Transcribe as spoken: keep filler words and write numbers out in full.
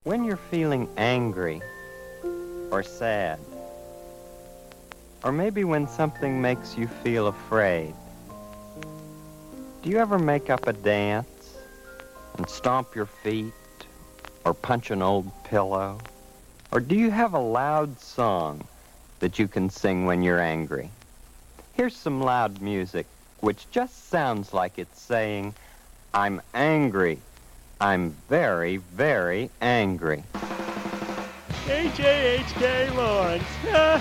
When you're feeling angry or sad, or maybe when something makes you feel afraid, do you ever make up a dance and stomp your feet or punch an old pillow? Or do you have a loud song that you can sing when you're angry? Here's some loud music which just sounds like it's saying, I'm angry. I'm very, very angry. H A H K Lawrence.